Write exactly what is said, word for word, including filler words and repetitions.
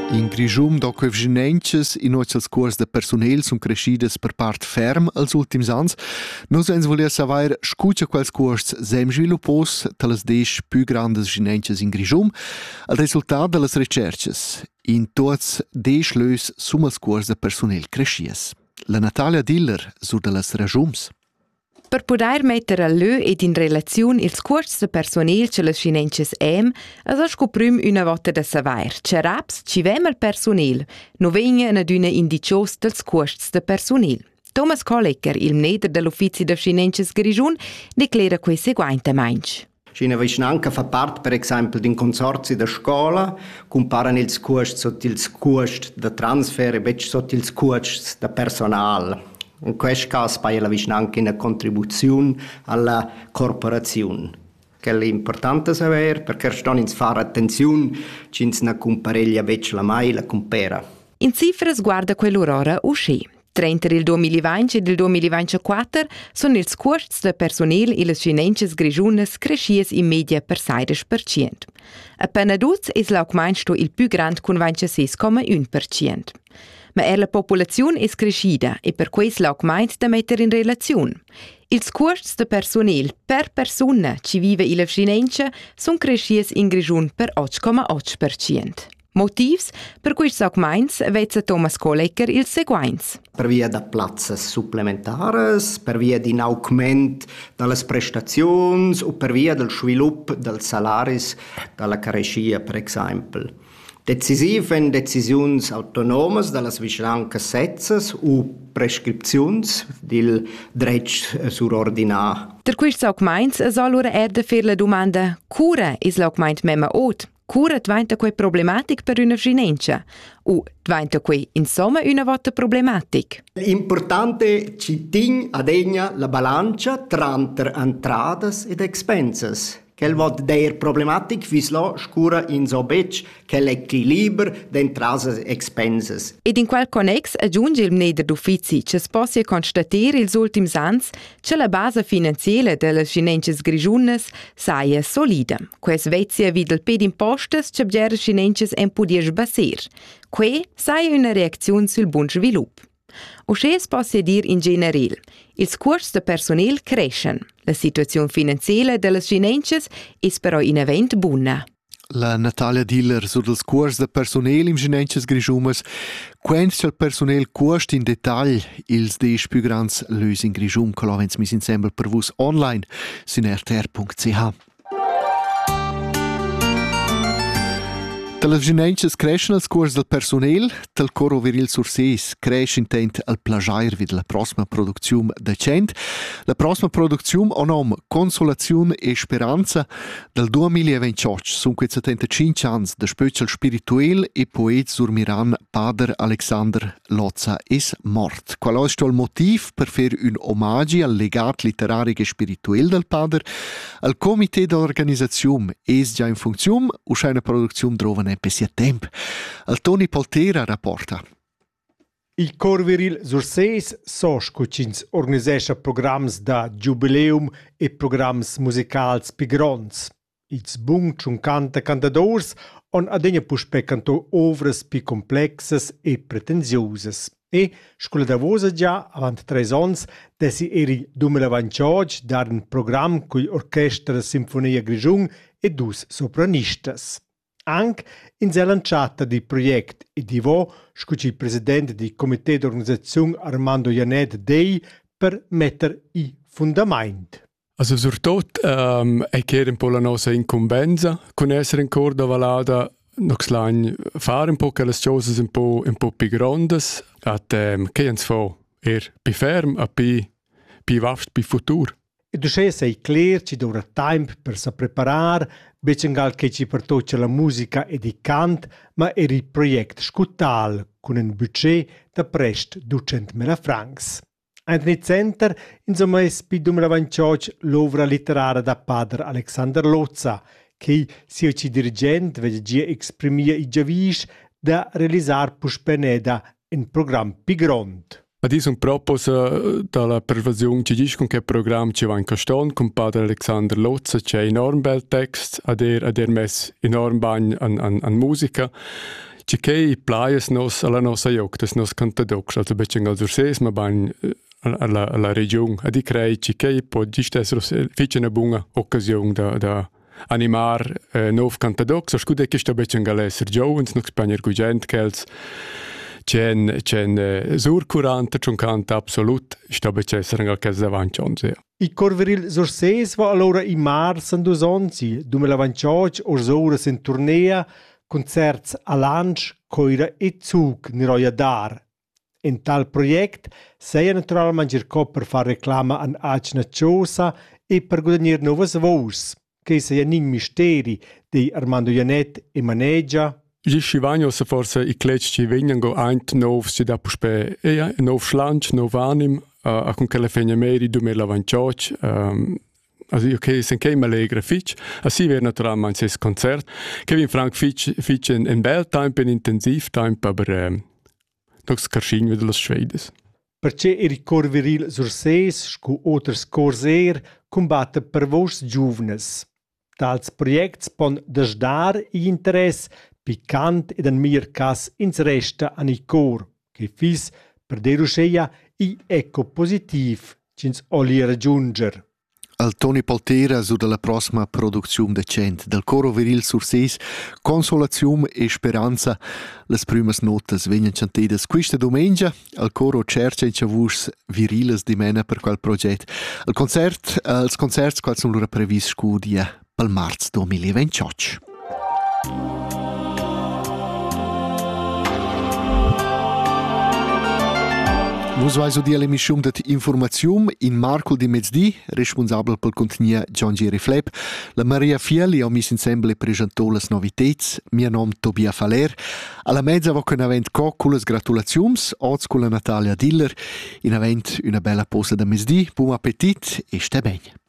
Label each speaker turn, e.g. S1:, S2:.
S1: In Grischun, dopo i vginenches, in noi els curs de personel sun crescides per part ferm als ultims ans. Nos ens volia savoir scuccia quels curs sem sviluppos talas desch più grandes vginenches in Grischun, al resultat de las recherches. In tots desch lös sum els curs de personel crescies. La Natalia Diller sur de las Rajums.
S2: Per poder mettere a lö ed in relazione ils curs de personel che le scinences em, as scoprim una volta da savoir, che raps ci vem al personel, no venga ad una indicios dels curs de personel. Thomas Kollecker, il mneder dell'Uffizi de Scinences Grischun, declara quei seguente mainch.
S3: Scina Vischnanca fa part, per esempio, d'un consorzi da scuola, comparan ils curs sotto ils curs de transfer e bec sotto ils curs de personal. In questo caso paia la Vischnanca una contribuzione alla corporazione. Che è importante sapere perché sto in fare attenzione, cinz na comparellia bec la mai la compera.
S2: In cifras guarda quell'aurora uscì. Tra il duemilaventi e il duemilaventiquattro sono ils curs de personel e le scinences grigiunas crescies in media per seidici per cento. Appena duz es l'augmento il più grande con ventisei virgola uno per cento. Ma er la popolazione es crescida e per questo l'augmento da mettere in relazione. Ils curs de personel per persona ci vive in la scinenza sono crescies in Grischun per otto virgola otto per cento. Motivs per questi augments vezza Thomas Kollecker il seguents.
S3: Per via da plazzas supplementares, per via di un augment delle prestazioni o per via del sviluppo del salaris dalla carescia, per esempio. Decisive in decisioni autonome delle vigilanze sezzes o prescrizioni del diritto surordinato.
S2: Per questi augments es allora er de fer la domanda cura is l'augment memma ot? Cura diventa quei problematic per una scinenza? O diventa quei insomma una volta problematic?
S3: L'importante ci ting adegna la bilancia tra entradas ed expenses. Quel vot der problematic vis lo scura in so bec che l'equilibrio d'entrase expenses.
S2: Ed in quel connex aggiunge il mneder d'uffizi che si possa constatare ils ultims ans che la base finanziella delle scinences grigiunas saia solida. Ques vezia vid il ped impostes che bgere scinences en pudier sbasser. Que saia una reazione sul buon sviluppo. O che es possa dir in general, ils curs de personel crescen. La situazione finanziella delle scinences es però in event buona.
S1: La Natalia Diller sur dels curs de personel im Scinences Grischumas. Quens il personel cost in dettagl ils desch più grands lös in Grischun, colovens mis insembel per vus online sin r t r punct c h. Tal scinences crescen els curs del personel, tal coro viril surseis cresc intent al plagiair vid la prossima produzium decent. La prossima produzium o nom Consolazione e Speranza del duemilaventotto sun quei settantacinque ans de spöcial spirituel e poet surmiran Pader Alexander Lotza es mort. Qual è il motiv per fer un omagi al legat literari e spirituel del Pader? Al comité d'organisazione es già in funzione o c'è una produzione droven e per sia temp. Al Toni Poltera rapporta.
S4: Il cor viril surseis sos cucins organisescha programs da jubileum e programs musicals pigrons. Ils bung chun canta cantadors on adegna puspe canto ovras pi complexes e pretensiosas. E scuola da vosa già avant tres ans desi eri duemilaventotto dar un program cui orchestra Sinfonia Grischun e dus sopranistas. Anche in se lanciata di project e di vo scuci il presidente di comité d'organizzazione Armando Janet Dei per mettere i fondamenti.
S5: Also surtot um, è che un po' la nostra incombenza con essere in corda valada noch lang fare un po' che le cose un po' un po' più grandes at um, che ens fa er più ferm a più più vast più futuro.
S4: E tu sei clear ci dovrà tempo per sa preparar becengal che ci pertoccia la musica e di cant, ma era il progetto scutal con un budget da prest duecentomila francs. Anthony Center, insomma, è per duemilaventotto l'opera letteraria da Pader Alexander Lotza, che sia ci dirigente vede già esprimia i giavish da realizzare puspeneda in programma più grande.
S5: Ad is un propos dalla pervasione ci dice con che programma ci va in caston con Padre Alexander Lotza c'è enorm bel text ad er ad er mes enorm bagn an an an musica che i plaies nos alla nostra joc, das nos cantadox, also becen al surses, ma bain alla, alla regione, a di crei che può gistessero fece una buona occasione da, da animar eh, nov cantadox, so scude che sta becen galesser giovens, noch spagner gugent kels, c'en c'en eh, surcurante, c'un canta absolut, sta becesser angal kes davanti onze.
S4: I Corveril Surses va allora in mars en dus onzi, duemilaventotto, orsores in turnea, concerts a lunch, coira e zug niroia dar. In tal project sei naturalmente cercò per far reclama an Acna Ciosa e per guadagnare novas voci, che sei nin misteri di Armando Janet e Maneggia.
S5: Gisci vagno se forse i clecci vengono eint nov si da puspe e nov schlanch, nov anim, uh, a con quelle fegna meri duemilaventotto, um, also io che sen che allegra fitch, assi ver naturalmente ses concert, che vin Frank fitch fitch en, en bel tempo, en intensiv tempo, aber um, noch scarschin wieder los Schweides.
S4: Perché il Corveril Surses, scu oters corser, combatte per vos giuvnes. Tals projects pon desdar i interess picant ed en mir cas ins resta an i cor, che fis per derusceia i eco positiv cins oli raggiunger.
S1: Al Toni Poltera su della prossima produzione decent del coro viril Surses, consolazione e speranza. Les primas notas vengono chantidas questa domenica. Al coro cerca in chavus viriles di mena per quel progetto. Il concert, uh, els concerts quals sono loro previsti scudia per marzo duemilaventotto. Vos vais udia l'emissiun dat informazium in Marcul di Mezzdi, responsabel pel contenia John Jerry Fleb. La Maria Fielli ha mis insemble presentò las novitets, mia nom Tobia Faler. Alla mezza vo che avent co culas gratulaziums, oz con la Natalia Diller, in avent una bella posa da Mezzdi, buon appetit e ste ben.